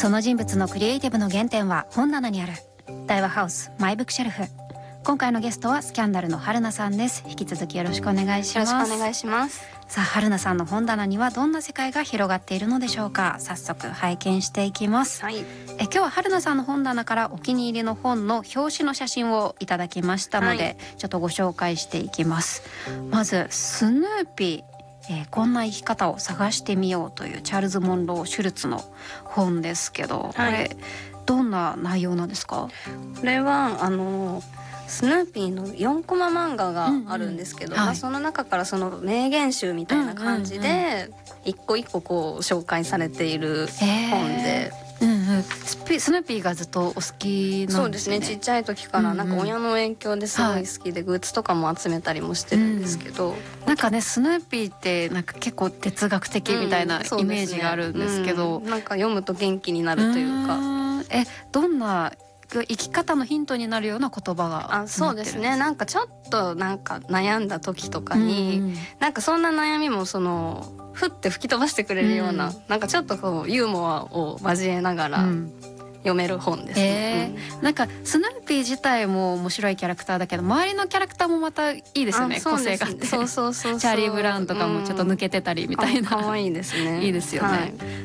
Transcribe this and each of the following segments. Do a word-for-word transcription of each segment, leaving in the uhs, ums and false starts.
その人物のクリエイティブの原点は本棚にある。大和ハウスマイブックシェルフ。今回のゲストはスキャンダルの春菜さんです。引き続きよろしくお願いします。 よろしくお願いします。 さあ、春菜さんの本棚にはどんな世界が広がっているのでしょうか。早速拝見していきます、 はい、 え今日は春菜さんの本棚からお気に入りの本の表紙の写真をいただきましたので、はい、ちょっとご紹介していきます。まずスヌーピーえー、こんな生き方を探してみようというチャールズ・モンロー・シュルツの本ですけど、これ、はい、どんな内容なんですか？ これはあのスヌーピーのよんコマ漫画があるんですけど、うんうん、まあ、その中からその名言集みたいな感じで一個一個こう紹介されている本で、 うんうん、ス, ピスヌーピーがずっとお好きなんですね。 そうですね、ちっちゃい時からなんか親の影響ですごい好きで、うんうん、グッズとかも集めたりもしてるんですけど、うん、 なんかねスヌーピーってなんか結構哲学的みたいなイメージがあるんですけど、 うん、そうですね、うん、なんか読むと元気になるというか、 うえどんな生き方のヒントになるような言葉があそうですね、なんかちょっとなんか悩んだ時とかに、うんうん、なんかそんな悩みもそのふって吹き飛ばしてくれるような、うん、なんかちょっとこうユーモアを交えながら、うん、読める本ですね、 えーうん、なんかスヌーピー自体も面白いキャラクターだけど周りのキャラクターもまたいいですよね。個性があって、 そうそうそうそう、 チャーリー・ブラウンとかもちょっと抜けてたりみたいな、 かわいいですね。 いいですよね、はい、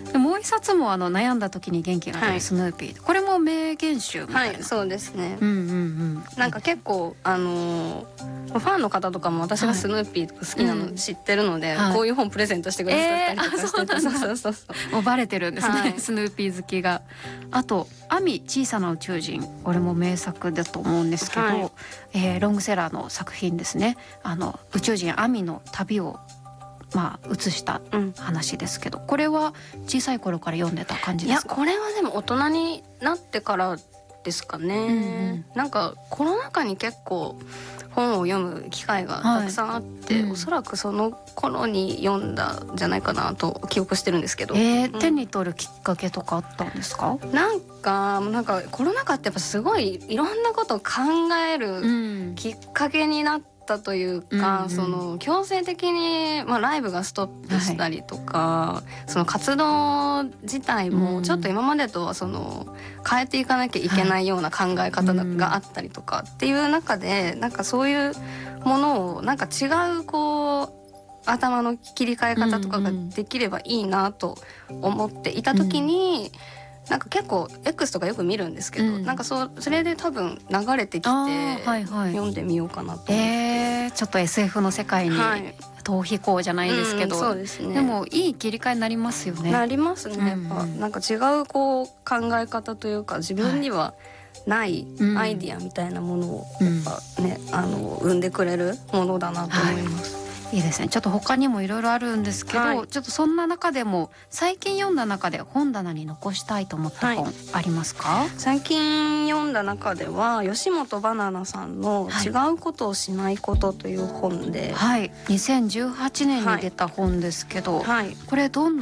でもう一冊もあの悩んだ時に元気が出るスヌーピー、はい、これも名言集みたいな、 はい、そうですね、 うんうんうん、 なんか結構あのーファンの方とかも私がスヌーピーとか好きなの知ってるので、はい、こういう本プレゼントしてくださったりとかしてて、えー、そうそうそうそうもうバレてるんですね、 はい、 スヌーピー好きが。あとアミ小さな宇宙人、これも名作だと思うんですけど、はい、えー、ロングセラーの作品ですね。あの宇宙人アミの旅をまあ映した話ですけど、うん、これは小さい頃から読んでた感じですか？ いやこれはでも大人になってからですかね、うんうん、なんかコロナ禍に結構本を読む機会がたくさんあって、はい、うん、おそらくその頃に読んだんじゃないかなと記憶してるんですけど、 えーうん、手に取るきっかけとかあったんですか？ なんかなんかコロナ禍ってやっぱすごいいろんなことを考えるきっかけになったというか、うんうん、その強制的に、まあ、ライブがストップしたりとか、はい、その活動自体もちょっと今までとはその変えていかなきゃいけないような考え方があったりとかっていう中で、なんかそういうものをなんか違うこう頭の切り替え方とかができればいいなと思っていた時に、うん、なんか結構 X とかよく見るんですけど、うん、なんか そ, それで多分流れてきて、はいはい、読んでみようかなと思って、 えー、ちょっと エスエフ の世界に逃避行じゃないですけど、 うん、そうですね、 でもいい切り替えになりますよね。 なりますね、やっぱ、うん、なんか違うこう考え方というか自分にはないアイディアみたいなものをやっぱね、うん、あの生んでくれるものだなと思います、はい、 いいですね。ちょっと他にもいろいろあるんですけど、はい、ちょっとそんな中でも最近読んだ中で本棚に残したいと思った本ありますか？はい、 最近読んだ中では吉本ばななさんの違うことをしないことという本で、 はい、にせんじゅうはちねんに出た本ですけど、はい、これどんな